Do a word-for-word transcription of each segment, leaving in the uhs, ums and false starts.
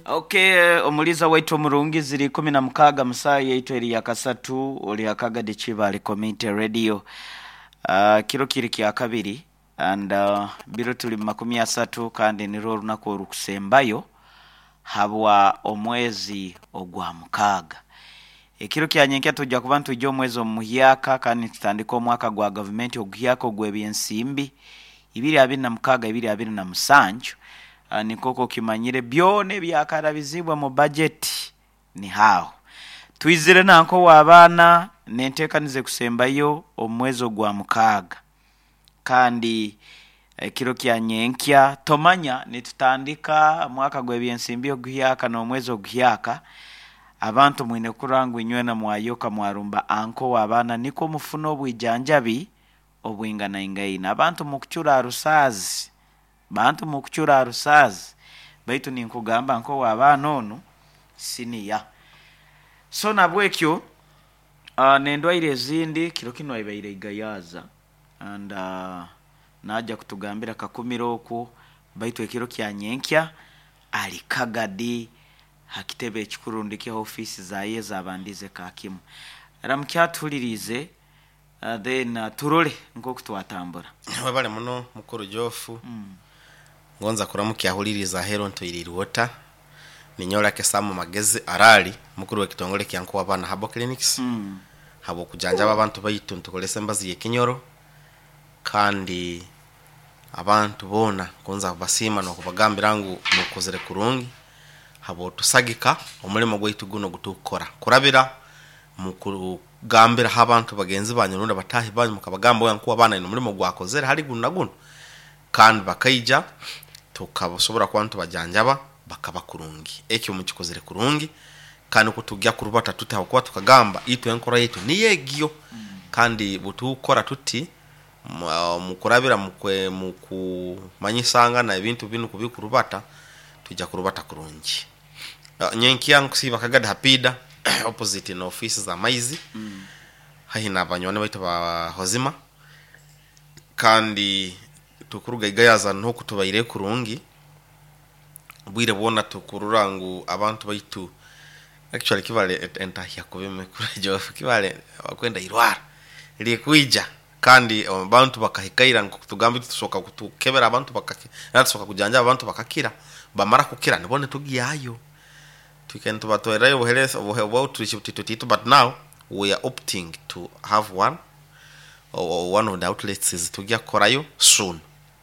Okay, omuliza waitu omurungi ziri kumi na mukaga musaa yaitu eri ya kasatu oli akaga de Chibale Community Radio. Uh, kiro kiri kya kabiri and uh, biro tuli makumi asatu kandi niro runako rukusembayo habwa omwezi ogwa mukaga. Ekiro kya nyenkya tujja kuba ntujja omwezi omuhyaka kandi tutandika omwaka gwa government oguhyaka ogw'ebyensimbi ibiri abiri na mukaga ibiri abiri na musanju. Uh, nikoko kimanyire byone byakarabizibwa mu budget ni hao twizire nanko wabana nentekanize kusembayo omwezi ogwa mukaga kandi eh, kiro kya nyenkya tomanya nitutandika mwaka gw'ebyensimbi oguhyaka no omwezi oguhyaka abantu mwine kurangu inywena mwayoka mwarumba anko wabana niko mufuno bwijanjabi obwingana ingaina abantu mukuchura arusazi bantu mukuchura arusazi baitu ninkugamba nko wabana ono siniya so nabwekyo uh, nendwaire zindi kiro kino ibaire igayaza and uh, naja kutugambira kakumiro oku baitu ekiro kya nyenkya ali kagadi hakitebe ekikurundike office za yeza abandize kakimu ramkyatulirize uh, then uh, turole nko kutwatambura wabale muno mukuru Jofu mm. ngonza kuramukya huliriza hero ntoyiriruota ninyola ke samu magezi arali mukuru wekitongole kyanko wabana habo clinics mm. habo kujanjaba abantu bayitu ntukolese mbazi yekinyoro kandi abantu bona ngonza basima no kubagambira ngo mukozere kurungi habo tusagika omulimo gwitu guno gutukora kurabira mukuru gambira habantu bagenzi banyurunda batahi banyu mukabagamba yanko wabana ino mulimo gwakozere hari guno guno kandi bakaija tukabosobora kwantu bajanjaba bakaba kurungi ekyo mukikozere kurungi kandi kutugya kurubata tutaho kwa tukagamba itu enkora yetu niyegiyo mm. kandi butukora tuti mukurabira mukwe mukumanyisanga na ebintu binu kubikurubata tujja kurubata kurungi uh, nyenki yangu siba kagada hapida opposite in office za maizi mm. haina abanyone baitu ba hozima kandi tukuruga igayaza no kutubaire kurungi bwire bona tukururangu abantu baitu actually kivale entahya kubime kurejo kivale wakwenda irwara ili kuija kandi abantu bakahikaira ngo tugambi tusoka kutukebera abantu bakaki natsoka kujanja abantu bakakira bamara kukira nibone tugiyayo tukento batoerayo bohelesa bohebo tutitutitu but now we are opting to have one or one of the outlets is tugia korayo soon.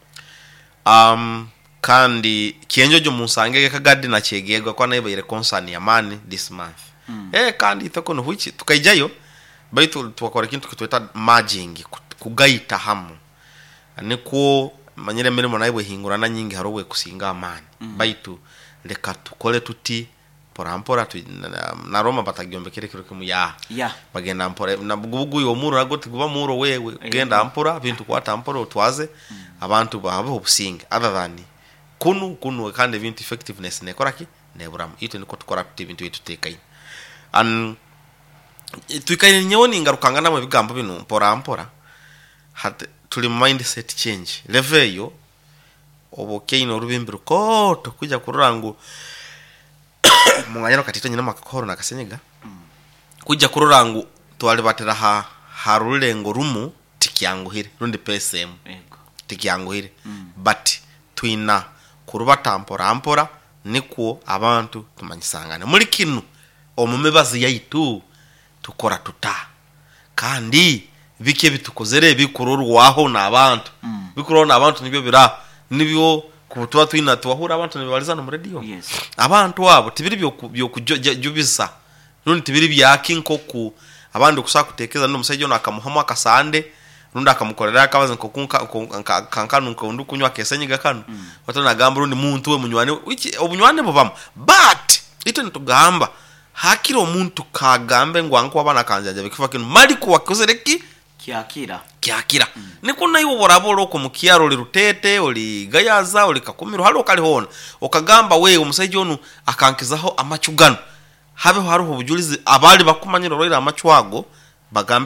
Um kandi kienjo jo musange kagadi na chegego kwa naiba ile concern ya mani this month mm. eh kandi itokono huchi tukaijayo baitu twakora kintu kitweta merging kugaita hamu niko manyire mirimo naibwe hingurana nyingi harowe kusinga amani mm. baitu leka tukole tuti porampora tu na Roma batagiyombekere kiro kimu ya yeah. bagenda ampora na bugubugu yo muro nagoti kuba muro wewe genda ampora bintu kwata ampora utwaze mm. abantu babo obusinga other than kunu kunu kandi bintu effectiveness ne koraki ne buram ito niko tukora bintu yetu tekai an tuikaye nyoni ngarukangana mu bigambo binu mpora ampora hat tuli mindset change level obokeye no rubimbiro ko to kuja kurangu munganyano katito nyina makakoro nakasenyega mm. kuja kururangu twali batera ha harulengo rumu tikyangu hire rundi P S M ego tikyangu hire mm. but twina kurubata ampora ampora niko abantu tumanyisangane muri kinu omumebazi yaitu tukora tuta kandi bike bitukozere bikururwaho nabantu mm. bikurona abantu nibyo bira nibyo kubutuwa twina twahura abantu nibalizana mu radio yes. abantu abo tibiri byo byo kujubisa nundi tibiri byakinko ku abandi kusaka kutekeza no musaje nakamuhamo akasande nundi akamukorera akabaza nko kunka kankanu nko ndu kunywa kesenyiga kanu mm. wato nagamba rundi muntu we munywane iki obunywane bobam but ito ntugamba hakiro omuntu kagambe ngwanko abana kanjanja bikifa kinu mali kuwakozereki kiakira kiakira mm. nikuna iwo boraboro ko mukiaro oli rutete oli gayaza oli kakumiro halo kali hona okagamba we omusaije onu akankizaho amachugano habe haruho bujulizi abali bakumanyiro roira amachwago bagambe